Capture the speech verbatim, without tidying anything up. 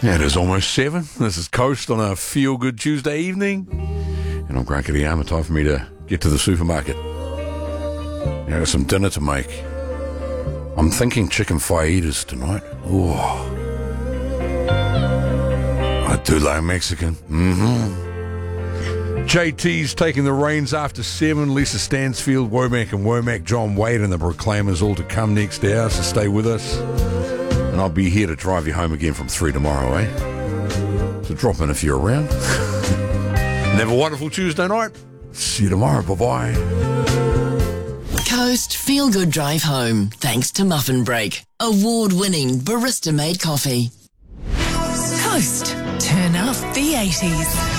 Yeah, it is almost seven. This is Coast on a feel-good Tuesday evening. And I'm Grant Kiriyama. Time for me to get to the supermarket. I got some dinner to make. I'm thinking chicken fajitas tonight. Oh, I do like Mexican. Mm-hmm. J T's taking the reins after seven. Lisa Stansfield, Womack and Womack, John Wade and the Proclaimers all to come next hour, so stay with us. And I'll be here to drive you home again from three tomorrow, eh? So drop in if you're around. And have a wonderful Tuesday night. See you tomorrow. Bye-bye. Coast Feel Good Drive Home, thanks to Muffin Break, award-winning barista-made coffee. Coast, turn up the eighties.